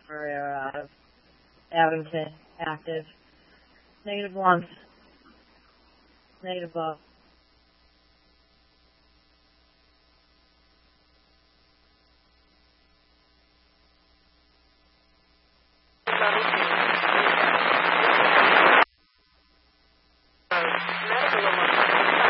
Area out of Abington, active. -1. -12. Level